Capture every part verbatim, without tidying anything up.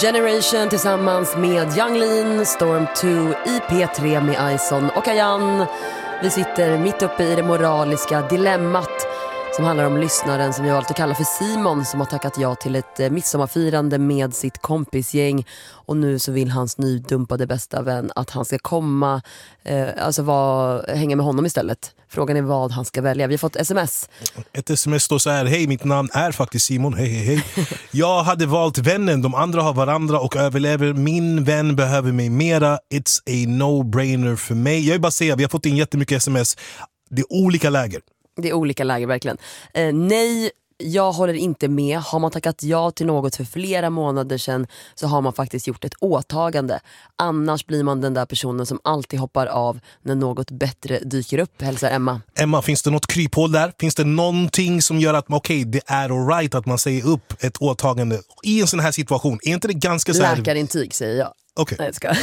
Generation tillsammans med Yung Lean, Storm två i P tre med Ison och Ayan. Vi sitter mitt uppe i det moraliska dilemmat som handlar om lyssnaren som vi har valt att kalla för Simon, som har tackat ja till ett midsommarfirande med sitt kompisgäng, och nu så vill hans nydumpade bästa vän att han ska komma, eh, alltså var, hänga med honom istället. Frågan är vad han ska välja. Vi har fått sms. Ett sms står så här: hej, mitt namn är faktiskt Simon, hej hej hej. Jag hade valt vännen, de andra har varandra och överlever. Min vän behöver mig mera. It's a no-brainer för mig. Jag vill bara säga, vi har fått in jättemycket sms. Det är olika läger. Det är olika läger verkligen. Eh, nej, jag håller inte med. Har man tackat ja till något för flera månader sedan så har man faktiskt gjort ett åtagande. Annars blir man den där personen som alltid hoppar av när något bättre dyker upp, hälsar Emma. Emma, finns det något kryphål där? Finns det någonting som gör att okej, okay, det är all right att man säger upp ett åtagande i en sån här situation? Är inte det ganska så här... Läkarintyg, säger jag. Okay. Nej, jag ska.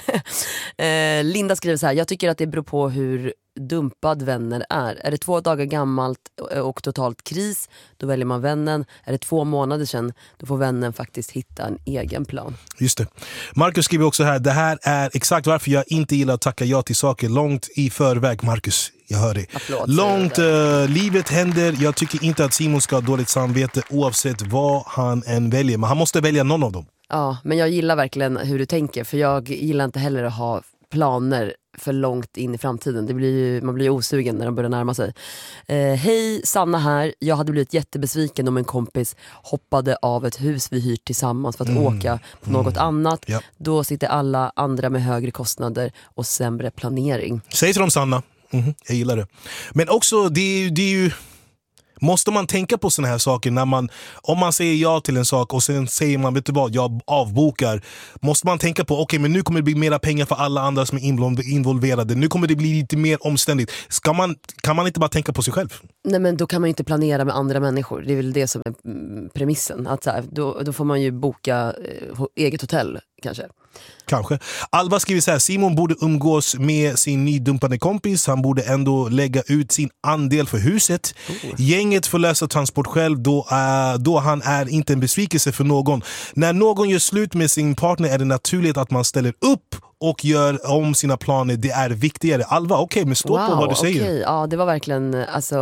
eh, Linda skriver så här: jag tycker att det beror på hur dumpad vänner är. Är det två dagar gammalt och totalt kris, då väljer man vännen. Är det två månader sedan, då får vännen faktiskt hitta en egen plan. Just det. Marcus skriver också här: det här är exakt varför jag inte gillar att tacka ja till saker långt i förväg. Marcus, jag hör dig. Applåd, långt uh, livet händer. Jag tycker inte att Simon ska ha dåligt samvete oavsett vad han än väljer, men han måste välja någon av dem. Ja, men jag gillar verkligen hur du tänker, för jag gillar inte heller att ha planer för långt in i framtiden. Det blir ju, man blir ju osugen när de börjar närma sig. Eh, hej, Sanna här. Jag hade blivit jättebesviken om en kompis hoppade av ett hus vi hyrt tillsammans för att mm. åka på mm. något annat. Ja. Då sitter alla andra med högre kostnader och sämre planering. Säg till dem, Sanna. Mm-hmm. Jag gillar det. Men också, det är, det är ju... måste man tänka på såna här saker när man, om man säger ja till en sak och sen säger man, vet du vad, jag avbokar, måste man tänka på, okej, okay, men nu kommer det bli mera pengar för alla andra som är involverade, nu kommer det bli lite mer omständigt. Ska man, kan man inte bara tänka på sig själv? Nej, men då kan man ju inte planera med andra människor. Det är väl det som är premissen, att så här, då, då får man ju boka eh, eget hotell kanske. Kanske. Alva skriver så här: Simon borde umgås med sin nydumpade kompis. Han borde ändå lägga ut sin andel för huset. Oh. Gänget får lösa transport själv då, uh, då han är inte en besvikelse för någon. När någon gör slut med sin partner är det naturligt att man ställer upp och gör om sina planer. Det är viktigare. Alva, okej, okay, men stå wow, på vad du säger. Okay. Ja, det var verkligen, alltså...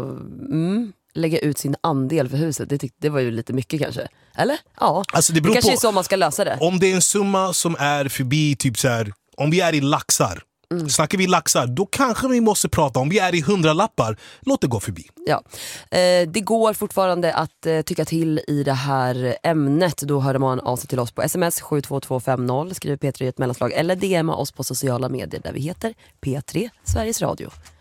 Mm. lägga ut sin andel för huset, det, tyck- det var ju lite mycket kanske. Eller? Ja, alltså det, det kanske på, är så man ska lösa det. Om det är en summa som är förbi typ så här, om vi är i laxar, mm. snackar vi laxar, då kanske vi måste prata. Om vi är i hundralappar, låt det gå förbi. Ja, eh, det går fortfarande att eh, tycka till i det här ämnet. Då hör man av sig till oss på sms sju två två fem noll, skriver P tre i ett mellanslag, eller D M oss på sociala medier där vi heter P tre Sveriges Radio.